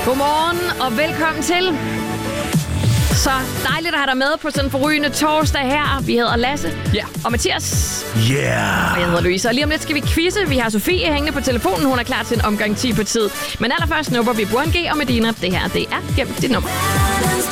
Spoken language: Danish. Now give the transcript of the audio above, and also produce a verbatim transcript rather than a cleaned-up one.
Godmorgen og velkommen til. Så dejligt at have dig med på sådan en forrygende torsdag her. Vi hedder Lasse ja. og Mathias. Yeah. Og jeg hedder Louise. Og lige om lidt skal vi quizze. Vi har Sofie hængende på telefonen. Hun er klar til en omgang ti på tid. Men allerførst snupper vi Burhan G og Medina. Det her, det er Gem dit nummer.